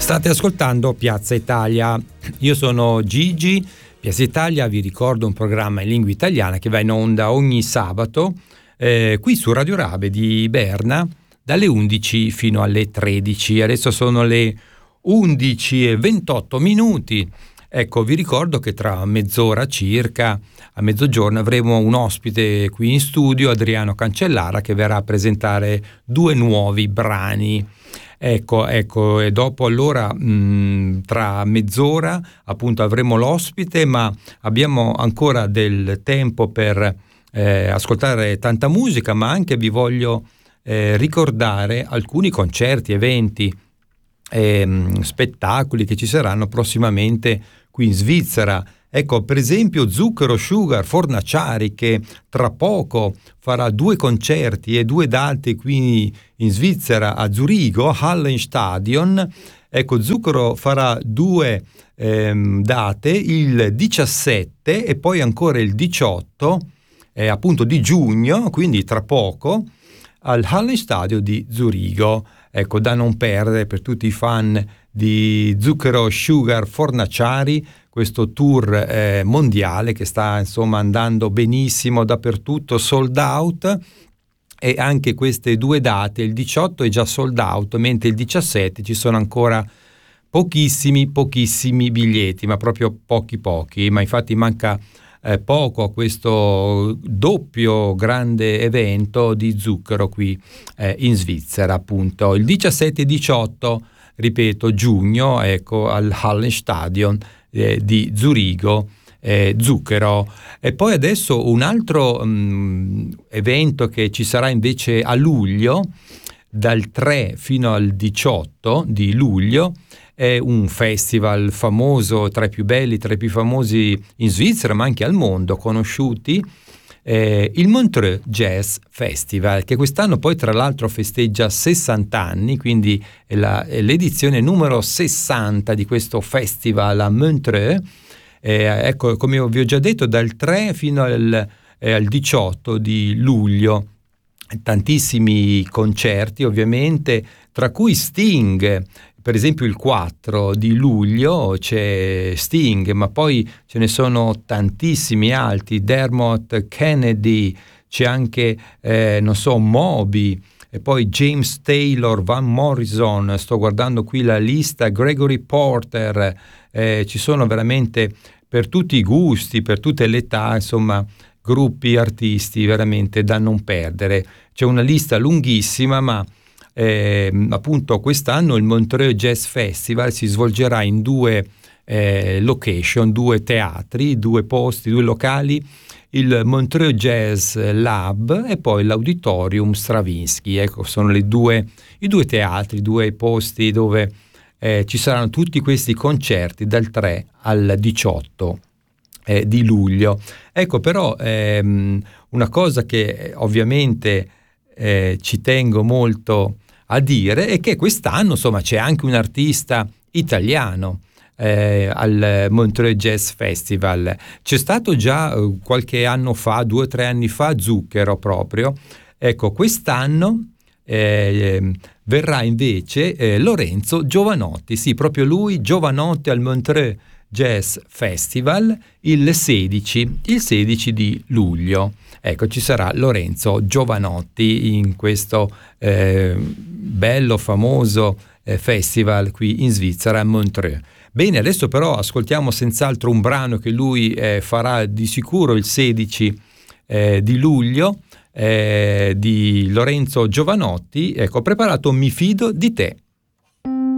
State ascoltando Piazza Italia. Io sono Gigi. Piazza Italia, vi ricordo, un programma in lingua italiana che va in onda ogni sabato qui su Radio Rabe di Berna dalle 11 fino alle 13. Adesso sono le 11:28. Ecco, vi ricordo che tra mezz'ora circa, a mezzogiorno, avremo un ospite qui in studio, Adriano Cancellara, che verrà a presentare 2 nuovi brani. Ecco, e dopo allora tra mezz'ora appunto avremo l'ospite, ma abbiamo ancora del tempo per ascoltare tanta musica, ma anche vi voglio ricordare alcuni concerti, eventi, spettacoli che ci saranno prossimamente qui in Svizzera. Ecco, per esempio Zucchero Sugar Fornaciari, che tra poco farà 2 concerti e 2 date qui in Svizzera a Zurigo, Hallenstadion. Ecco, Zucchero farà 2 date, il 17 e poi ancora il 18 appunto di giugno, quindi tra poco, al Hallenstadion di Zurigo. Ecco, da non perdere per tutti i fan di Zucchero Sugar Fornaciari, questo tour mondiale che sta insomma andando benissimo dappertutto, sold out, e anche queste 2 date, il 18 è già sold out, mentre il 17 ci sono ancora pochissimi biglietti, ma proprio pochi, ma infatti manca poco a questo doppio grande evento di Zucchero qui in Svizzera, appunto il 17 e 18, ripeto, giugno, ecco, al Hallenstadion di Zurigo, Zucchero. E poi adesso un altro evento che ci sarà invece a luglio, dal 3 fino al 18 di luglio, è un festival famoso, tra i più belli, tra i più famosi in Svizzera, ma anche al mondo conosciuti, il Montreux Jazz Festival, che quest'anno poi tra l'altro festeggia 60 anni, quindi è l'edizione numero 60 di questo festival a Montreux. Ecco, come vi ho già detto, dal 3 fino al 18 di luglio, tantissimi concerti ovviamente, tra cui Sting. Per esempio il 4 di luglio c'è Sting, ma poi ce ne sono tantissimi altri, Dermot Kennedy, c'è anche, Moby, e poi James Taylor, Van Morrison, sto guardando qui la lista, Gregory Porter, ci sono veramente per tutti i gusti, per tutte le età, insomma, gruppi, artisti veramente da non perdere. C'è una lista lunghissima, ma appunto quest'anno il Montreux Jazz Festival si svolgerà in 2 location, 2 teatri, 2 posti, 2 locali, il Montreux Jazz Lab e poi l'Auditorium Stravinsky. Ecco, sono i due teatri, 2 posti dove ci saranno tutti questi concerti dal 3 al 18 di luglio. Ecco, però una cosa che ovviamente ci tengo molto a dire è che quest'anno insomma c'è anche un artista italiano al Montreux Jazz Festival. C'è stato già qualche anno fa, 2 o 3 anni fa, Zucchero proprio. Ecco, quest'anno verrà invece Lorenzo Giovanotti, sì, proprio lui, Giovanotti al Montreux Jazz Festival il 16 di luglio. Ecco, ci sarà Lorenzo Giovanotti in questo bello, famoso festival qui in Svizzera, a Montreux. Bene, adesso però ascoltiamo senz'altro un brano che lui farà di sicuro il 16 di luglio, di Lorenzo Giovanotti. Ecco, ho preparato Mi fido di te.